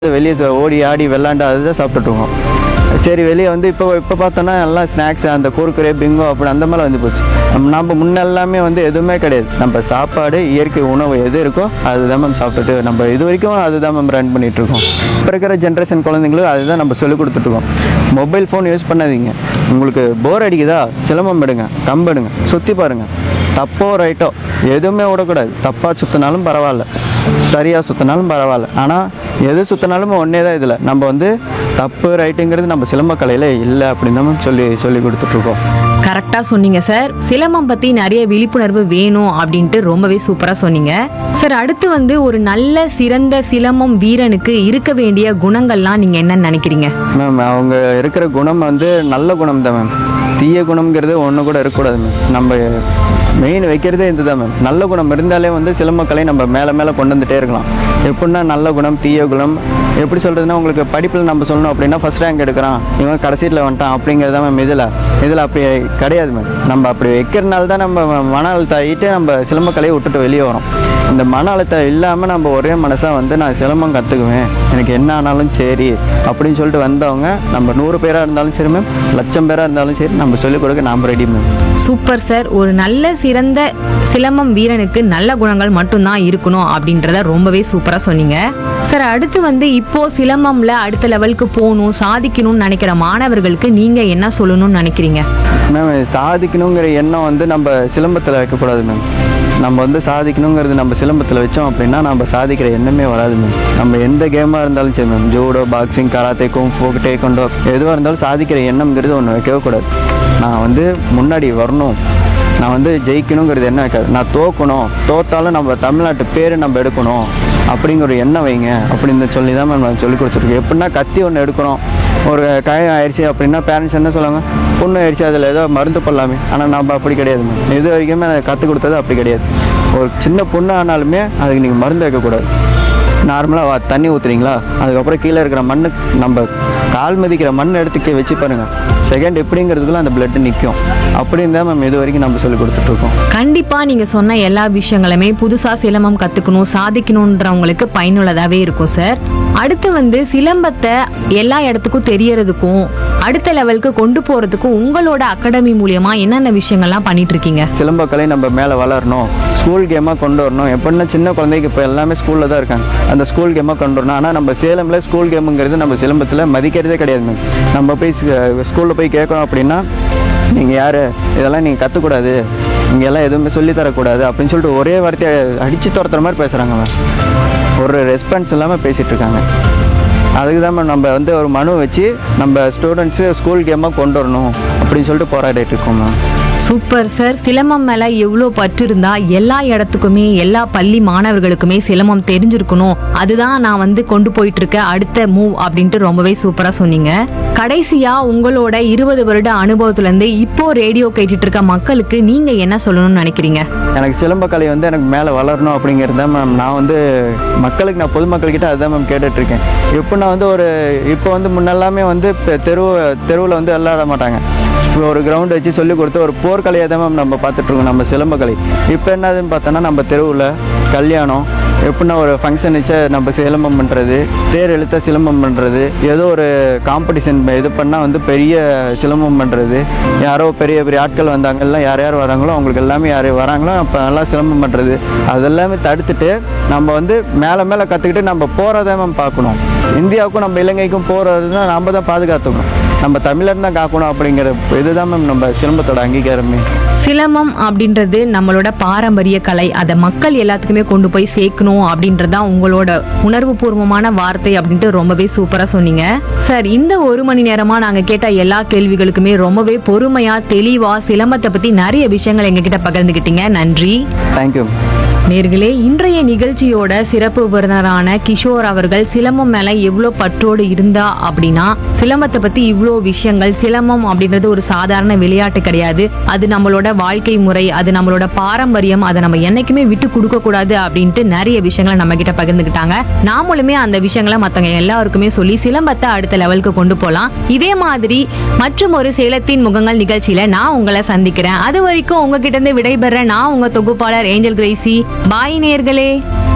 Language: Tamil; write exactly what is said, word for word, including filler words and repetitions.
வெளியே ச- ஓடி ஆடி விளாண்டு அதுதான் சாப்பிட்டுட்ருக்கோம். சரி வெளியே வந்து இப்போ இப்போ பார்த்தோன்னா எல்லாம் ஸ்நாக்ஸ் அந்த குறுக்குறே பிங்கோ அப்படி அந்த மாதிரி வந்து போச்சு. நம்ம நம்ம முன்னெல்லாமே வந்து எதுவுமே கிடையாது. நம்ம சாப்பாடு இயற்கை உணவு எது இருக்கோ அதுதான் மேம் சாப்பிட்டுட்டு நம்ம இது வரைக்கும் அதுதான் மேம் ரன் பண்ணிகிட்ருக்கோம். இப்போ இருக்கிற ஜென்ரேஷன் குழந்தைங்களுக்கு அதுதான் நம்ம சொல்லிக் கொடுத்துட்ருக்கோம். மொபைல் ஃபோன் யூஸ் பண்ணாதீங்க. உங்களுக்கு போர் அடிக்குதா சிலம்பம் எடுங்க, கம்பு எடுங்க, சுற்றி பாருங்கள். தப்போ ரைட்டோ எதுவுமே விடக்கூடாது. தப்பாக சுற்றினாலும் பரவாயில்ல, சரியாக சுற்றினாலும் பரவாயில்ல. ஆனால் எது சுற்றினாலும் ஒன்றே தான். இதில் நம்ம வந்து தப்பு ரைட்டுங்கிறது நம்ம சிலம்ப கலையில் இல்லை அப்படின்னு தான் சொல்லி சொல்லி கொடுத்துட்ருக்கோம். கரெக்டாக சொன்னீங்க சார். சிலம்பம் பற்றி நிறைய விழிப்புணர்வு வேணும் அப்படின்ட்டு ரொம்பவே சூப்பராக சொன்னீங்க சார். அடுத்து வந்து ஒரு நல்ல சிறந்த சிலம்பம் வீரனுக்கு இருக்க வேண்டிய குணங்கள்லாம் நீங்கள் என்னன்னு நினைக்கிறீங்க? மேம் அவங்க இருக்கிற குணம் வந்து நல்ல குணம் தான் மேம். தீய குணம்ங்கிறது ஒன்று கூட இருக்கக்கூடாது மேம். நம்ம மெயின் வைக்கிறதே இது தான் மேம். நல்ல குணம் இருந்தாலே வந்து சிலம்பக்கலை நம்ம மேலே மேலே கொண்டு வந்துட்டே இருக்கலாம். எப்படின்னா நல்ல குணம் தீய குணம் எப்படி சொல்கிறதுனா, உங்களுக்கு படிப்பில் நம்ம சொல்லணும் அப்படின்னா ஃபஸ்ட் ரேங்க் எடுக்கிறான் இவன் கடைசியில் வந்துட்டான் அப்படிங்கிறது தான் மேம். இதில் இதில் அப்படி கிடையாது மேம். நம்ம அப்படி வைக்கிறனால தான் நம்ம மன அழுத்தம் ஆகிட்டு நம்ம சிலம்பக்கலையை விட்டுட்டு வெளியே வரோம். இந்த மன அழுத்தம் இல்லாமல் நம்ம ஒரே மனசாக வந்து நான் சிலம்பம் கற்றுக்குவேன், எனக்கு என்ன ஆனாலும் சரி அப்படின்னு சொல்லிட்டு வந்தவங்க நம்ம நூறு பேராக இருந்தாலும் சரி மேம், லட்சம் பேராக இருந்தாலும் சரி நம்ம சொல்லிக் கொடுக்க நாம் ரெடி மேம். Super sir. ஒரு நல்ல சிறந்த சிலம்பம் வீரனுக்கு நல்ல குணங்கள் மட்டும்தான் இருக்கணும் அப்படின்றத ரொம்பவே சூப்பராக சொன்னீங்க சார். அடுத்து வந்து இப்போ சிலம்பம்ல அடுத்த லெவலுக்கு போகணும் சாதிக்கணும்னு நினைக்கிற மாணவர்களுக்கு நீங்கள் என்ன சொல்லணும்னு நினைக்கிறீங்க? மேம் சாதிக்கணுங்கிற எண்ணம் வந்து நம்ம சிலம்பத்தில் வைக்கக்கூடாது மேம். நம்ம வந்து சாதிக்கணுங்கிறது நம்ம சிலம்பத்தில் வச்சோம் அப்படின்னா நம்ம சாதிக்கிற எண்ணமே வராது மேம். நம்ம எந்த கேமாக இருந்தாலும் சரி ma'am, judo, boxing, karate, kung fu, டேக்வொண்டோ எதுவாக இருந்தாலும் சாதிக்கிற எண்ணம்ங்கிறது ஒன்று வைக்கவே கூடாது. நான் வந்து முன்னாடி வரணும், நான் வந்து ஜெயிக்கணுங்கிறது என்ன வைக்காது. நான் தோக்கணும், தோத்தாலும் நம்ம தமிழ்நாட்டு பேர் நம்ம எடுக்கணும் அப்படிங்கிற ஒரு எண்ணம் வைங்க அப்படின்னு சொல்லி தான் மேம் நான் சொல்லி கொடுத்துருக்கேன். எப்படின்னா கத்தி ஒன்று எடுக்கணும், ஒரு காயம் ஆயிடுச்சு அப்படின்னா பேரண்ட்ஸ் என்ன சொல்லுவாங்க, புண்ணு ஆயிடுச்சு அதில் ஏதோ மருந்து போடலாமே. ஆனால் நம்ம அப்படி கிடையாது மேம். இது வரைக்குமே நான் கற்றுக் கொடுத்தது அப்படி கிடையாது. ஒரு சின்ன புண்ணு ஆனாலுமே அதுக்கு நீங்கள் மருந்து வைக்கக்கூடாது. நார்மலாக தண்ணி ஊற்றுறீங்களா, அதுக்கப்புறம் கீழே இருக்கிற மண்ணு நம்ம கால் மதிக்கிற மண் எடுத்துக்க வச்சு பாருங்கள், செகண்ட் எப்படிங்கிறதுக்குள்ள அந்த பிளட் நிற்கும். அப்படின்னு தான் மேம் இது வரைக்கும் நம்ம சொல்லி கொடுத்துட்ருக்கோம். கண்டிப்பாக நீங்கள் சொன்ன எல்லா விஷயங்களுமே புதுசாக சிலம்பம் கற்றுக்கணும் சாதிக்கணுன்றவங்களுக்கு பயனுள்ளதாகவே இருக்கும் சார். அடுத்து வந்து சிலம்பத்தை எல்லா இடத்துக்கும் தெரியறதுக்கும் அடுத்த லெவலுக்கு கொண்டு போகிறதுக்கும் உங்களோட அகாடமி மூலியமா என்னென்ன விஷயங்கள்லாம் பண்ணிட்டு இருக்கீங்க? சிலம்பக்கலை நம்ம மேலே வளரணும், ஸ்கூல் கேமாக கொண்டு வரணும். எப்படின்னா சின்ன குழந்தைக்கு இப்போ எல்லாமே ஸ்கூலில் தான் இருக்காங்க, அந்த ஸ்கூல் கேமாக கொண்டு வரணும். ஆனால் நம்ம சேலமில் ஸ்கூல் கேமுங்கிறது நம்ம சிலம்பத்தில் மதிக்கிறதே கிடையாது மேம். நம்ம போய் ஸ்கூலில் போய் கேட்குறோம் அப்படின்னா, நீங்கள் யார், இதெல்லாம் நீங்கள் கற்றுக்கூடாது, இங்கே எல்லாம் எதுவுமே சொல்லித்தரக்கூடாது அப்படின்னு சொல்லிட்டு ஒரே வார்த்தையை அடித்து துரத்துற மாதிரி பேசுகிறாங்க மேம். ஒரு ரெஸ்பான்ஸ் இல்லாமல் பேசிகிட்டு இருக்காங்க. அதுக்கு தான் மேம் நம்ம வந்து ஒரு மனு வச்சு நம்ம ஸ்டூடெண்ட்ஸு ஸ்கூல் கேமாக கொண்டு வரணும் அப்படின்னு சொல்லிட்டு போராடிட்டு இருக்கோம் மேம். Super sir. சிலம்பம் மேலே எவ்வளோ பற்று இருந்தா எல்லா இடத்துக்குமே எல்லா பள்ளி மாணவர்களுக்குமே சிலம்பம் தெரிஞ்சிருக்கணும், அதுதான் நான் வந்து கொண்டு போயிட்டு இருக்க அடுத்த மூவ் அப்படின்ட்டு ரொம்பவே சூப்பராக சொன்னீங்க. கடைசியா உங்களோட இருபது வருட அனுபவத்திலேருந்து இப்போ ரேடியோ கேட்டுட்டு இருக்க மக்களுக்கு நீங்க என்ன சொல்லணும்னு நினைக்கிறீங்க? எனக்கு சிலம்பக்கலை வந்து எனக்கு மேலே வளரணும் அப்படிங்கிறது தான் மேம். நான் வந்து மக்களுக்கு நான் பொதுமக்கள்கிட்ட அதுதான் மேம் கேட்டுட்ருக்கேன். இப்போ நான் வந்து ஒரு இப்போ வந்து முன்னெல்லாமே வந்து இப்போ தெரு தெருவில் வந்து விளையாட மாட்டாங்க. இப்போ ஒரு கிரவுண்ட் வச்சு சொல்லி கொடுத்து ஒரு போர்க்கலையை தான் மேம் நம்ம பார்த்துட்ருக்கோம் நம்ம சிலம்பக்கலை. இப்போ என்னதுன்னு பார்த்தோன்னா நம்ம தெருவில் கல்யாணம் எப்படின்னா ஒரு ஃபங்க்ஷன் வச்சு நம்ம சிலம்பம் பண்ணுறது, தேர் இழுத்த சிலம்பம் பண்ணுறது, ஏதோ ஒரு காம்படிஷன் இது பண்ணால் வந்து பெரிய சிலம்பம் பண்ணுறது, யாரோ பெரிய பெரிய ஆட்கள் வந்தாங்க எல்லாம் யார் யார் வராங்களோ அவங்களுக்கு எல்லாமே யார் வராங்களோ அப்போ நல்லா சிலம்பம் பண்ணுறது அதெல்லாமே தடுத்துட்டு நம்ம வந்து மேலே மேலே கற்றுக்கிட்டு நம்ம போகிறத மேம் பார்க்கணும். இந்தியாவுக்கும் நம்ம இலங்கைக்கும் போகிறது தான் நம்ம தான் பாதுகாத்துக்கணும், நம்ம தமிழர் தான் காக்கணும் அப்படிங்கிற இதுதான் மேம் நம்ம சிலம்பத்தோட அங்கீகாரமே. சிலம்பம் அப்படின்றது நம்மளோட பாரம்பரிய கலை, அதை மக்கள் எல்லாத்துக்குமே கொண்டு போய் சேர்க்கணும் அப்படின்றதான் உங்களோட உணர்வு பூர்வமான வார்த்தை அப்படின்ட்டு ரொம்பவே சூப்பரா சொன்னீங்க சார். இந்த ஒரு மணி நேரமா நாங்க கேட்ட எல்லா கேள்விகளுக்குமே ரொம்பவே பொறுமையா தெளிவா சிலம்பத்தை பத்தி நிறைய விஷயங்கள் எங்ககிட்ட பகிர்ந்துக்கிட்டீங்க. நன்றி. தேங்க்யூ. நேர்களே, இன்றைய நிகழ்ச்சியோட சிறப்பு விருந்தினரான கிஷோர் அவர்கள் சிலம்பம் மேல எவ்வளோ பற்றோடு இருந்தா அப்படின்னா, சிலம்பத்தை பத்தி இவ்வளோ விஷயங்கள், சிலம்பம் அப்படின்றது ஒரு சாதாரண விளையாட்டு கிடையாது, அது நம்மளோட வாழ்க்கை முறை, அது நம்மளோட பாரம்பரியம், அதை நம்ம என்னைக்குமே விட்டு கொடுக்க கூடாது அப்படின்ட்டு நிறைய விஷயங்களை நம்ம கிட்ட பகிர்ந்துக்கிட்டாங்க. நாமளுமே அந்த விஷயங்களை மற்றவங்க எல்லாருக்குமே சொல்லி சிலம்பத்தை அடுத்த லெவலுக்கு கொண்டு போகலாம். இதே மாதிரி மற்றும் ஒரு சேலத்தின் முகங்கள் நிகழ்ச்சியில நான் உங்களை சந்திக்கிறேன். அது வரைக்கும் உங்ககிட்ட இருந்து விடைபெற நான் உங்க தொகுப்பாளர் ஏஞ்சல் கிரேசி. பாய் நேயர்களே.